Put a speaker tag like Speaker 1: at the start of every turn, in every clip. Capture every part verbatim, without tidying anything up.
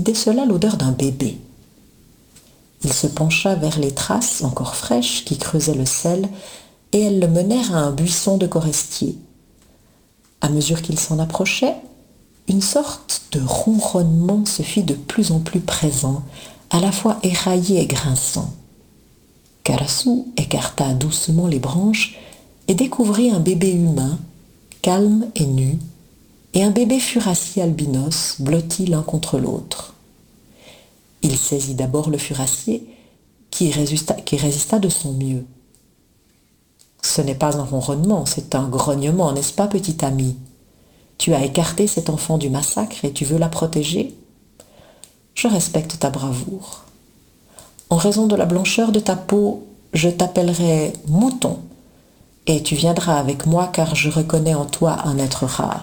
Speaker 1: décela l'odeur d'un bébé. Il se pencha vers les traces, encore fraîches, qui creusaient le sel, et elles le menèrent à un buisson de corestiers. À mesure qu'il s'en approchait, une sorte de ronronnement se fit de plus en plus présent, à la fois éraillé et grinçant. Karasu écarta doucement les branches et découvrit un bébé humain, calme et nu, et un bébé furassier albinos blotti l'un contre l'autre. Il saisit d'abord le furassier, qui résista, qui résista de son mieux. « Ce n'est pas un ronronnement, c'est un grognement, n'est-ce pas, petit ami ? Tu as écarté cet enfant du massacre et tu veux la protéger ? Je respecte ta bravoure. En raison de la blancheur de ta peau, je t'appellerai Mouton, et tu viendras avec moi car je reconnais en toi un être rare. »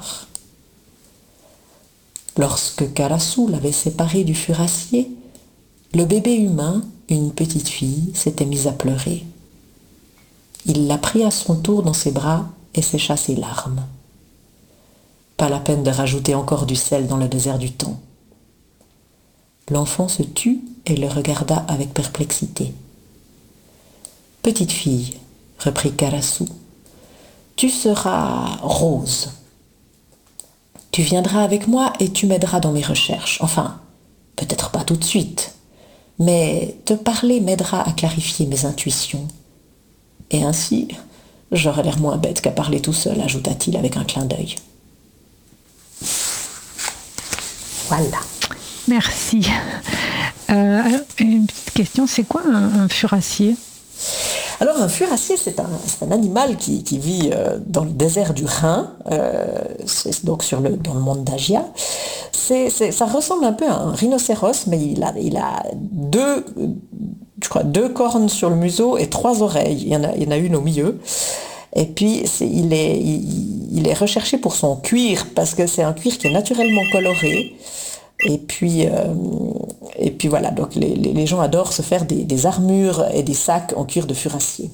Speaker 1: Lorsque Karasu l'avait séparé du furassier, le bébé humain, une petite fille, s'était mise à pleurer. Il la prit à son tour dans ses bras et sécha ses larmes. Pas la peine de rajouter encore du sel dans le désert du temps. L'enfant se tut et le regarda avec perplexité. « Petite fille, reprit Karasu, tu seras rose. Tu viendras avec moi et tu m'aideras dans mes recherches. Enfin, peut-être pas tout de suite, mais te parler m'aidera à clarifier mes intuitions. Et ainsi, j'aurai l'air moins bête qu'à parler tout seul, ajouta-t-il avec un clin d'œil. Voilà.
Speaker 2: Merci. Euh, une petite question, c'est quoi un, un furassier ?
Speaker 1: Alors un furassier, c'est un, c'est un animal qui, qui vit euh, dans le désert du Rhin, euh, c'est donc sur le, dans le monde d'Agia. C'est, c'est, ça ressemble un peu à un rhinocéros, mais il a, il a deux, je crois, deux cornes sur le museau et trois oreilles. Il y en a, il y en a une au milieu. Et puis c'est, il, est, il, il est recherché pour son cuir, parce que c'est un cuir qui est naturellement coloré. Et puis, euh, et puis voilà, donc les, les, les gens adorent se faire des, des armures et des sacs en cuir de furassier.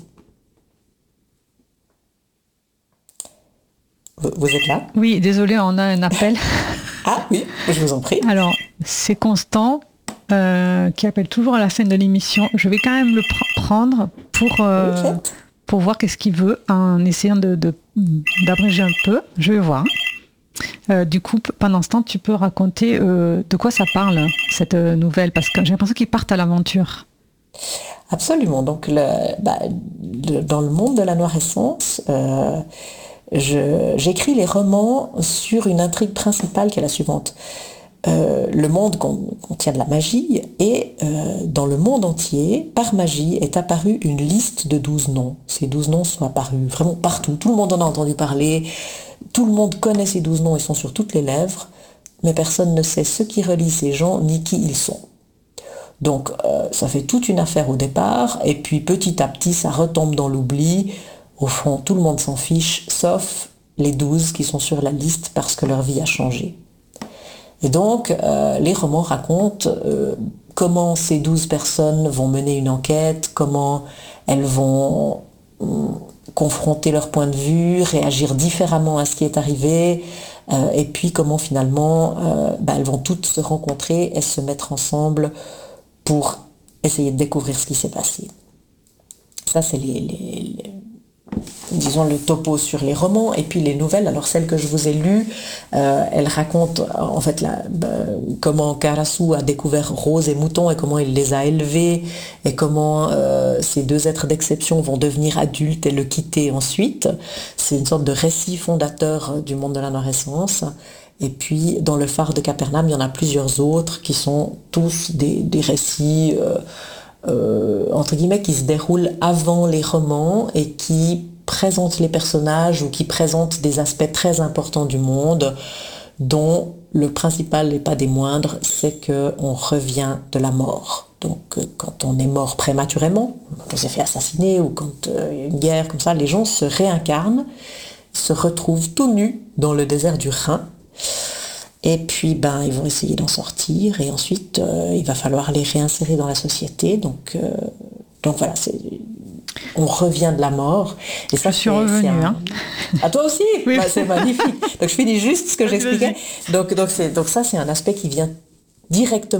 Speaker 1: Vous, vous êtes là ?
Speaker 2: Oui, désolé, on a un appel.
Speaker 1: Ah oui, je vous en prie.
Speaker 2: Alors, c'est Constant euh, qui appelle toujours à la fin de l'émission. Je vais quand même le pr- prendre pour, euh, pour voir qu'est-ce qu'il veut, en essayant de, de, d'abréger un peu. Je vais voir. Euh, du coup, pendant ce temps, tu peux raconter euh, de quoi ça parle, cette euh, nouvelle, parce que j'ai l'impression qu'ils partent à l'aventure.
Speaker 1: Absolument. Donc, le, bah, le, dans le monde de la Noirescence, euh, je, j'écris les romans sur une intrigue principale qui est la suivante. Euh, le monde contient de la magie et euh, dans le monde entier, par magie, est apparue une liste de douze noms. Ces douze noms sont apparus vraiment partout. Tout le monde en a entendu parler. Tout le monde connaît ces douze noms, ils sont sur toutes les lèvres, mais personne ne sait ce qui relie ces gens ni qui ils sont. Donc euh, ça fait toute une affaire au départ, et puis petit à petit ça retombe dans l'oubli. Au fond, tout le monde s'en fiche, sauf les douze qui sont sur la liste parce que leur vie a changé. Et donc euh, les romans racontent euh, comment ces douze personnes vont mener une enquête, comment elles vont euh, confronter leur point de vue, réagir différemment à ce qui est arrivé, euh, et puis comment finalement euh, bah, elles vont toutes se rencontrer et se mettre ensemble pour essayer de découvrir ce qui s'est passé. Ça, c'est les, les, les disons le topo sur les romans. Et puis les nouvelles, alors celle que je vous ai lue, euh, elle raconte en fait la, bah, comment Karasu a découvert Rose et Mouton et comment il les a élevés et comment euh, ces deux êtres d'exception vont devenir adultes et le quitter ensuite. C'est une sorte de récit fondateur du monde de la Noirescence. Et puis dans le phare de Capernaum, il y en a plusieurs autres qui sont tous des, des récits euh, euh, entre guillemets qui se déroulent avant les romans et qui présentent les personnages ou qui présentent des aspects très importants du monde, dont le principal et pas des moindres, c'est qu'on revient de la mort. Donc quand on est mort prématurément, quand on s'est fait assassiner ou quand euh, il y a une guerre comme ça, les gens se réincarnent, se retrouvent tout nus dans le désert du Rhin. Et puis ben, ils vont essayer d'en sortir et ensuite euh, il va falloir les réinsérer dans la société. Donc, euh, donc voilà, c'est... on revient de la mort. Et ça,
Speaker 2: je suis revenue. Un... Hein.
Speaker 1: Ah, toi aussi
Speaker 2: Oui.
Speaker 1: Bah, c'est magnifique. Donc je finis juste ce que j'expliquais. Donc, donc, c'est, donc ça, c'est un aspect qui vient directement